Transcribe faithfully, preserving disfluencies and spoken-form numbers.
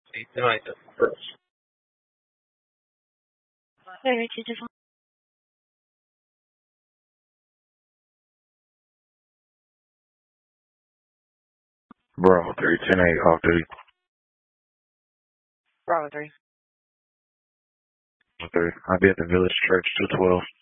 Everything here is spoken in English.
eight tonight, the first. Very beautiful. Bravo three, ten eight, off duty. Bravo three. three. I'll be at the Village Church, two twelve.